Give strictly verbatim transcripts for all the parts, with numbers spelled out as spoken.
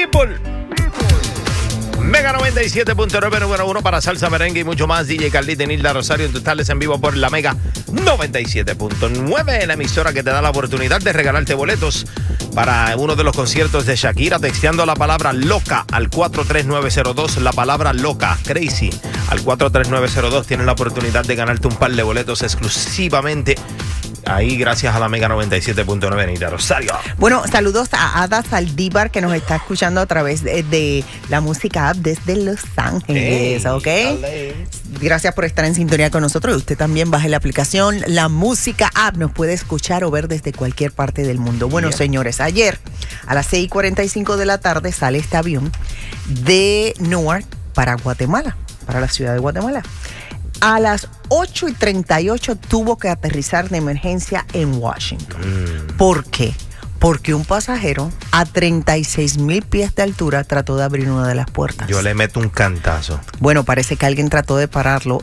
People. Mega noventa y siete punto nueve, número uno para salsa, merengue y mucho más. D J Carlito y Nilda Rosario en tus tardes en vivo por la Mega noventa y siete punto nueve, la emisora que te da la oportunidad de regalarte boletos para uno de los conciertos de Shakira, texteando la palabra loca al cuatro tres nueve cero dos, la palabra loca, crazy, al cuatro tres nueve cero dos. Tienes la oportunidad de ganarte un par de boletos exclusivamente ahí, gracias a la Mega noventa y siete punto nueve, Nilda Rosario. Bueno, saludos a Ada Saldívar, que nos está escuchando a través de, de la música app desde Los Ángeles, hey, ¿ok? Dale. Gracias por estar en sintonía con nosotros. Usted también baje la aplicación La Música App. Nos puede escuchar o ver desde cualquier parte del mundo. Bueno, yeah. señores, ayer a las seis y cuarenta y cinco de la tarde sale este avión de Newark para Guatemala, para la ciudad de Guatemala. A las ocho y treinta y ocho tuvo que aterrizar de emergencia en Washington. Mm. ¿Por qué? Porque un pasajero a treinta y seis mil pies de altura trató de abrir una de las puertas. Yo le meto un cantazo. Bueno, parece que alguien trató de pararlo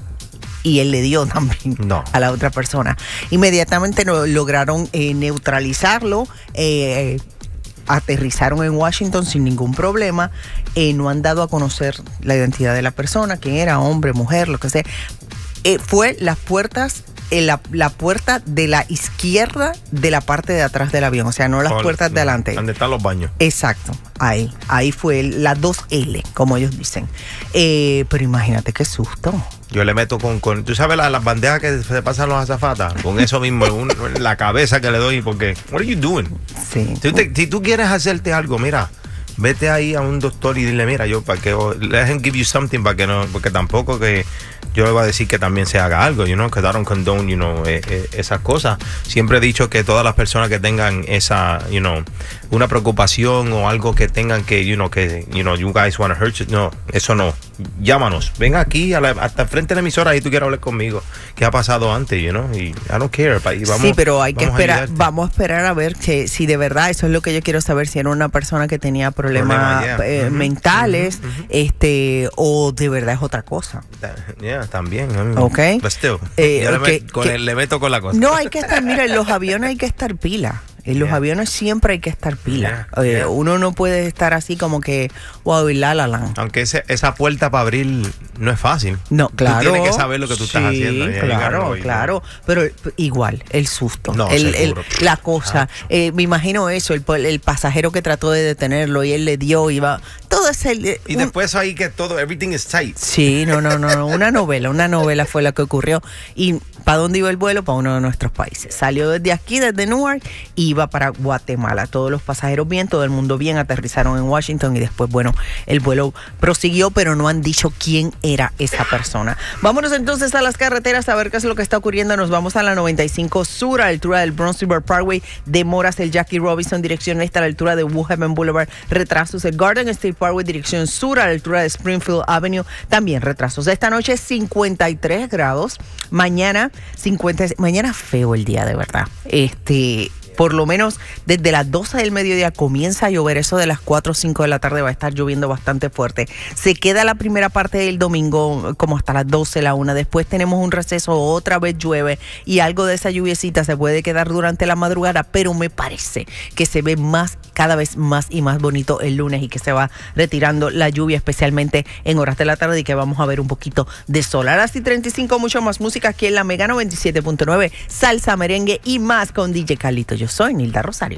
y él le dio también no. a la otra persona. Inmediatamente lo, lograron eh, neutralizarlo, eh, aterrizaron en Washington sin ningún problema. Eh, no han dado a conocer la identidad de la persona, quién era, hombre, mujer, lo que sea. Eh, fue las puertas, eh, la, la puerta de la izquierda de la parte de atrás del avión, o sea, no las oh, puertas de adelante. ¿Dónde están los baños? Exacto, ahí, ahí fue la dos L, como ellos dicen. Eh, pero imagínate qué susto. Yo le meto con, con tú sabes las, las bandejas que se pasan los azafatas, con eso mismo, un, la cabeza que le doy, porque, what are you doing? Sí. Si, te, si tú quieres hacerte algo, mira, vete ahí a un doctor y dile, mira, yo, para que, let him give you something, para que no, porque tampoco que yo le voy a decir que también se haga algo, you know, que I don't condone, you know, eh, eh, esas cosas. Siempre he dicho que todas las personas que tengan esa, you know, una preocupación o algo que tengan que, you know, que, you know, you guys want to hurt you, no, eso no. Llámanos, ven aquí a la, hasta frente de la emisora y tú quieres hablar conmigo. ¿Qué ha pasado antes, you know? Y I don't care. Y vamos, sí, pero hay que esperar, vamos a esperar a ver que si de verdad, eso es lo que yo quiero saber, si era una persona que tenía problemas Problema, yeah. eh, uh-huh. mentales, uh-huh. este, o de verdad es otra cosa. Yeah, también. Ok. But still, eh, yo okay, le, met, con que, el, le meto con la cosa. No, hay que estar, mira, en los aviones hay que estar pila. En los yeah. aviones siempre hay que estar pila. Yeah, eh, yeah. Uno no puede estar así como que, wow, y la, la, la. Aunque ese, esa puerta para abrir no es fácil. No, claro. Tú tienes que saber lo que tú sí, estás haciendo. Claro, claro. Pero igual, el susto. No, el, el, la Ah. cosa. Eh, me imagino eso, el, el pasajero que trató de detenerlo y él le dio, iba. Todo ese. Eh, y un, después ahí que todo, everything is tight. Sí, no, no, no, no. Una novela, una novela fue la que ocurrió. Y ¿para dónde iba el vuelo? Para uno de nuestros países. Salió desde aquí, desde Newark, y iba para Guatemala. Todos los pasajeros bien, todo el mundo bien, aterrizaron en Washington y después, bueno, el vuelo prosiguió, pero no han dicho quién era esa persona. Vámonos entonces a las carreteras a ver qué es lo que está ocurriendo. Nos vamos a la noventa y cinco Sur, a la altura del Bronx River Parkway. Demoras el Jackie Robinson, dirección este, a la altura de Woodhaven Boulevard. Retrasos el Garden State Parkway, dirección sur, a la altura de Springfield Avenue. También retrasos. Esta noche cincuenta y tres grados. Mañana cincuenta. Mañana feo el día, de verdad. Este... Por lo menos desde las doce del mediodía comienza a llover. Eso de las cuatro o cinco de la tarde va a estar lloviendo bastante fuerte. Se queda la primera parte del domingo como hasta las doce, la una. Después tenemos un receso, otra vez llueve y algo de esa lluviecita se puede quedar durante la madrugada, pero me parece que se ve más, cada vez más y más bonito el lunes y que se va retirando la lluvia, especialmente en horas de la tarde, y que vamos a ver un poquito de sol. A las treinta y cinco, mucho más música aquí en la Mega noventa y siete punto nueve, salsa, merengue y más con D J Carlito. Yo soy Nilda Rosario.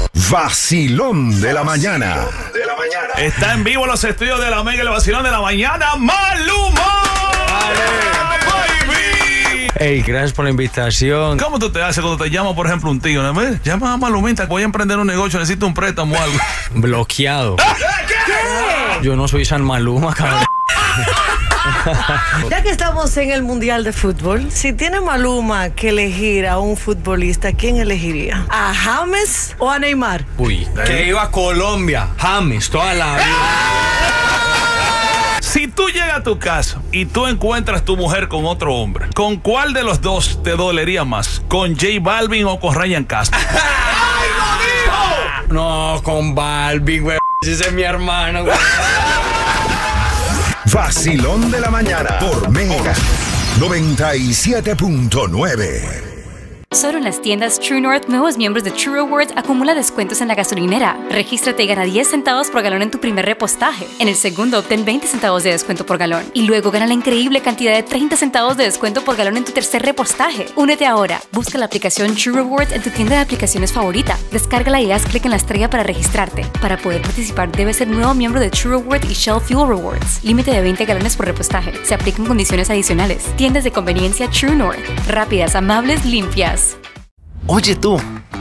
Vacilón de la mañana. De la mañana. Está en vivo en los estudios de la Mega, el vacilón de la mañana, Maluma. Baby. Hey, gracias por la invitación. ¿Cómo tú te haces cuando te llama, por ejemplo, un tío? ¿No? Llama a Malumita, voy a emprender un negocio, necesito un préstamo o algo. Bloqueado. ¿Qué? Yo no soy San Maluma, cabrón. Ya que estamos en el Mundial de Fútbol, si tiene Maluma que elegir a un futbolista, ¿quién elegiría? ¿A James o a Neymar? Uy, que iba a Colombia. James, toda la vida. Si tú llegas a tu casa y tú encuentras tu mujer con otro hombre, ¿con cuál de los dos te dolería más? ¿Con J Balvin o con Ryan Castro? ¡Ay, lo dijo! No, con Balvin, güey. Ese es mi hermano, güey. Vacilón de la mañana por Mega noventa y siete punto nueve. Solo en las tiendas True North, nuevos miembros de True Rewards acumula descuentos en la gasolinera. Regístrate y gana diez centavos por galón en tu primer repostaje. En el segundo, obtén veinte centavos de descuento por galón. Y luego gana la increíble cantidad de treinta centavos de descuento por galón en tu tercer repostaje. Únete ahora. Busca la aplicación True Rewards en tu tienda de aplicaciones favorita. Descárgala y haz clic en la estrella para registrarte. Para poder participar, debes ser nuevo miembro de True Rewards y Shell Fuel Rewards. Límite de veinte galones por repostaje. Se aplican condiciones adicionales. Tiendas de conveniencia True North. Rápidas, amables, limpias. Oye tú,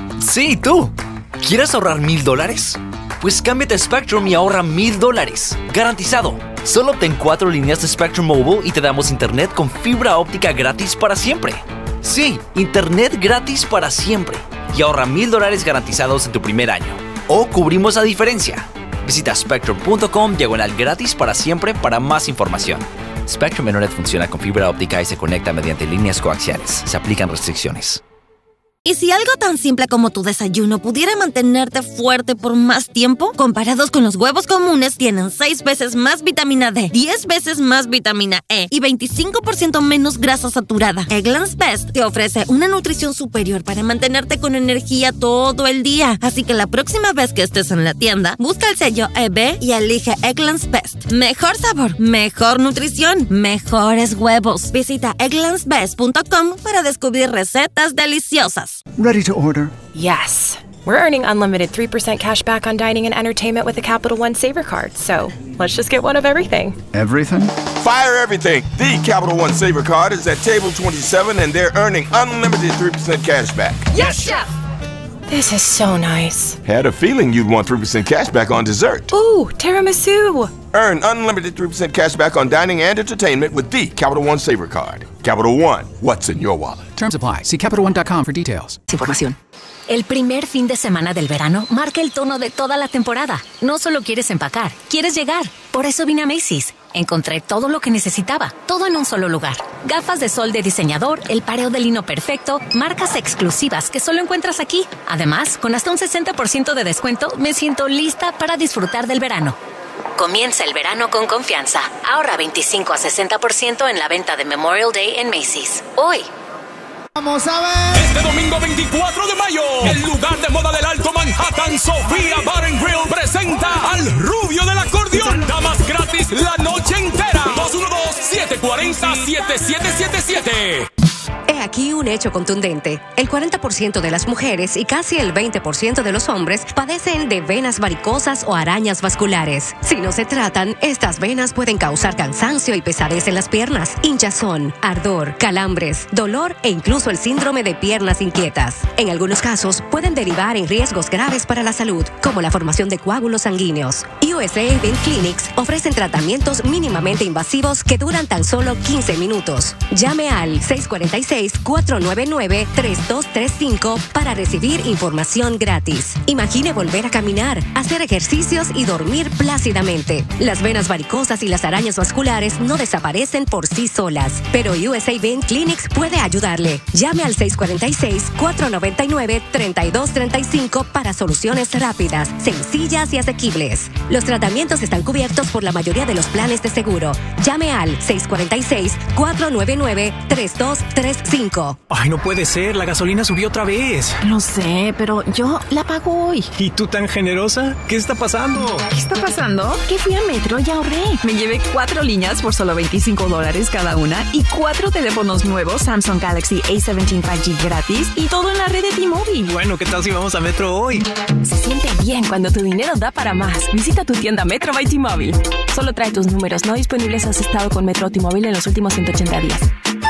sí tú, ¿quieres ahorrar mil dólares? Pues cámbiate a Spectrum y ahorra mil dólares, garantizado. Solo obtén cuatro líneas de Spectrum Mobile y te damos internet con fibra óptica gratis para siempre. Sí, internet gratis para siempre. Y ahorra mil dólares garantizados en tu primer año. O cubrimos la diferencia. Visita spectrum.com diagonal gratis para siempre para más información. Spectrum Internet funciona con fibra óptica y se conecta mediante líneas coaxiales. Se aplican restricciones. ¿Y si algo tan simple como tu desayuno pudiera mantenerte fuerte por más tiempo? Comparados con los huevos comunes, tienen seis veces más vitamina D, diez veces más vitamina E y veinticinco por ciento menos grasa saturada. Eggland's Best te ofrece una nutrición superior para mantenerte con energía todo el día. Así que la próxima vez que estés en la tienda, busca el sello E B y elige Eggland's Best. Mejor sabor, mejor nutrición, mejores huevos. Visita egglands best punto com para descubrir recetas deliciosas. Ready to order? Yes. We're earning unlimited three percent cash back on dining and entertainment with the Capital One Saver card, so let's just get one of everything. Everything? Fire everything! The Capital One Saver card is at table twenty-seven and they're earning unlimited three percent cash back. Yes, Chef! This is so nice. Had a feeling you'd want three percent cash back on dessert. Ooh, tiramisu! Earn unlimited three percent cash back on dining and entertainment with the Capital One Saver card. Capital One, what's in your wallet? Terms apply. See Capital One dot com for details. Información. El primer fin de semana del verano marca el tono de toda la temporada. No solo quieres empacar, quieres llegar. Por eso vine a Macy's. Encontré todo lo que necesitaba, todo en un solo lugar. Gafas de sol de diseñador, el pareo de lino perfecto, marcas exclusivas que solo encuentras aquí. Además, con hasta un sesenta por ciento de descuento, me siento lista para disfrutar del verano. Comienza el verano con confianza. Ahorra veinticinco a sesenta por ciento en la venta de Memorial Day en Macy's. Hoy. Vamos a ver. Este domingo veinticuatro de mayo, el lugar de moda del Alto Manhattan, Sofía Bar and Grill, presenta al Rubio del Acordeón. Damas gratis la noche entera. dos uno dos, siete cuatro cero, siete siete siete siete. He aquí un hecho contundente. El cuarenta por ciento de las mujeres y casi el veinte por ciento de los hombres padecen de venas varicosas o arañas vasculares. Si no se tratan, estas venas pueden causar cansancio y pesadez en las piernas, hinchazón, ardor, calambres, dolor e incluso el síndrome de piernas inquietas. En algunos casos, pueden derivar en riesgos graves para la salud, como la formación de coágulos sanguíneos. U S A Vein Clinics ofrecen tratamientos mínimamente invasivos que duran tan solo quince minutos. Llame al seis cuatro seis, cuatro nueve nueve, tres dos tres cinco para recibir información gratis. Imagine volver a caminar, hacer ejercicios y dormir plácidamente. Las venas varicosas y las arañas vasculares no desaparecen por sí solas, pero U S A Vein Clinics puede ayudarle. Llame al seis cuatro seis, cuatro nueve nueve, tres dos tres cinco para soluciones rápidas, sencillas y asequibles. Los tratamientos están cubiertos por la mayoría de los planes de seguro. Llame al seis cuatro seis, cuatro nueve nueve, tres dos tres cinco. Ay, no puede ser, la gasolina subió otra vez. No sé, pero yo la pago hoy. ¿Y tú tan generosa? ¿Qué está pasando? ¿Qué está pasando? Que fui a Metro y ahorré. Me llevé cuatro líneas por solo veinticinco dólares cada una y cuatro teléfonos nuevos Samsung Galaxy A diecisiete cinco G gratis y todo en la red de T-Mobile. Bueno, ¿qué tal si vamos a Metro hoy? Se siente bien cuando tu dinero da para más. Visita tu tienda Metro by T-Mobile. Solo trae tus números no disponibles si has estado con Metro o T-Mobile en los últimos ciento ochenta días.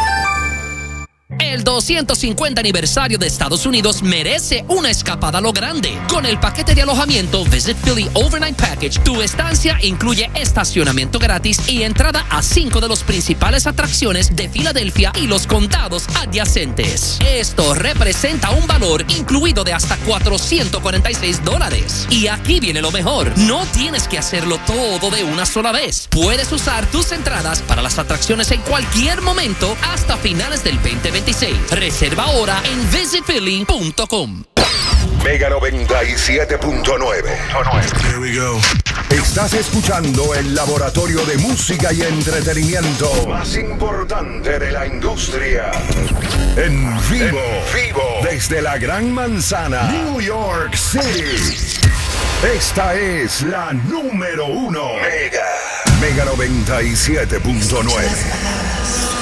El doscientos cincuenta aniversario de Estados Unidos merece una escapada a lo grande. Con el paquete de alojamiento Visit Philly Overnight Package, tu estancia incluye estacionamiento gratis y entrada a cinco de las principales atracciones de Filadelfia y los condados adyacentes. Esto representa un valor incluido de hasta cuatrocientos cuarenta y seis dólares. Y aquí viene lo mejor. No tienes que hacerlo todo de una sola vez. Puedes usar tus entradas para las atracciones en cualquier momento hasta finales del veinte veintiséis. Reserva ahora en visit philly punto com. Mega noventa y siete punto nueve. Here we go. Estás escuchando el laboratorio de música y entretenimiento más importante de la industria. En vivo, en vivo, desde la Gran Manzana, New York City. Esta es la número uno. Mega. Mega noventa y siete punto nueve.